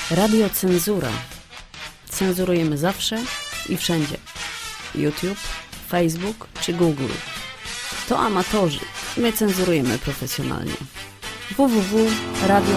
Radiocenzura. Cenzurujemy zawsze i wszędzie. YouTube, Facebook czy Google. To amatorzy. My cenzurujemy profesjonalnie. www.radio